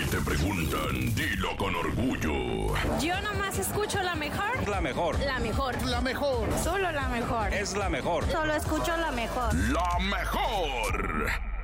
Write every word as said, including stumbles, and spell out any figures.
te preguntan, dilo con orgullo. Yo nomás escucho la mejor. La mejor. La mejor. La mejor. Solo la mejor. Es la mejor. Solo escucho la mejor. La mejor.